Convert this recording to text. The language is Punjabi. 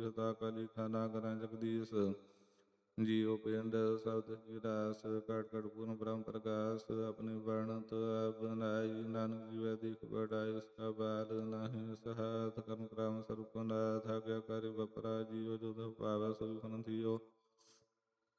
ਜੀ ਹਤਾ ਕਾਲੀ ਖਾਨਾ ਕਰਾਂ ਜਗਦੀਸ਼। ਜੀਉ ਪਿੰਡ ਸ਼ਬਦ ਕੀ ਰਾਸ ਘਟ ਘਟ ਪੂਰਨ ਬ੍ਰਹਮ ਪ੍ਰਕਾਸ਼। ਆਪਣੀ ਵਰਣਤ ਆਪ ਬਣਾਈ ਨਾਨਕ ਜੀਵੈ ਦੀਖ ਬੜਾਈ। ਉਸਕਾ ਬਾਲ ਨਾਹੀਂ ਸਹਾਤ ਕਰਮ ਕਰਾਮ ਸਰੂਪ ਨਾਥ। ਆਗਿਆਕਾਰੀ ਬਪਰਾ ਜੀਉ ਜੋ ਤਿਹੁ ਭਾਵੈ ਸੋਈ ਫਲ ਥੀਓ।